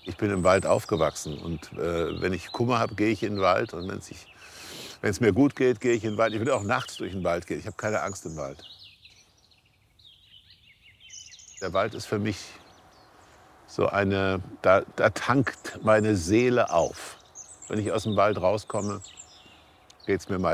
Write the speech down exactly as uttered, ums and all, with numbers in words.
Ich bin im Wald aufgewachsen und äh, wenn ich Kummer habe, gehe ich in den Wald und wenn es mir gut geht, gehe ich in den Wald. Ich will auch nachts durch den Wald gehen. Ich habe keine Angst im Wald. Der Wald ist für mich so eine, da, da tankt meine Seele auf. Wenn ich aus dem Wald rauskomme, geht es mir meistens